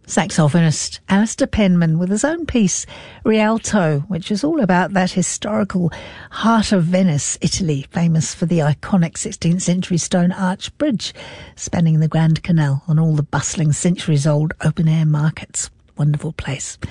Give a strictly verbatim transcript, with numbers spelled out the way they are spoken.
Saxophonist Alistair Penman with his own piece, Rialto, which is all about that historical heart of Venice, Italy, famous for the iconic sixteenth century stone arch bridge spanning the Grand Canal and all the bustling centuries-old open-air markets. Wonderful place.